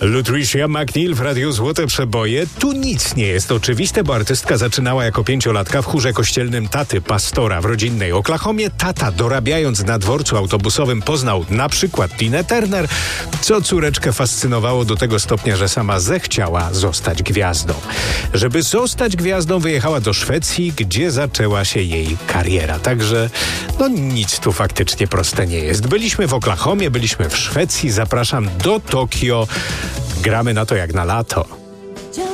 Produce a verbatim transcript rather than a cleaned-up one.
Lutricia McNeil w Radiu Złote Przeboje. Tu nic nie jest oczywiste, bo artystka zaczynała jako pięciolatka w chórze kościelnym taty pastora w rodzinnej Oklahomie. Tata, dorabiając na dworcu autobusowym, poznał na przykład Tinę Turner, co córeczkę fascynowało do tego stopnia, że sama zechciała zostać gwiazdą. Żeby zostać gwiazdą, wyjechała do Szwecji, gdzie zaczęła się jej kariera. Także no nic tu faktycznie proste nie jest. Byliśmy w Oklahomie, byliśmy w Szwecji, zapraszam do Tokio. Gramy na to jak na lato.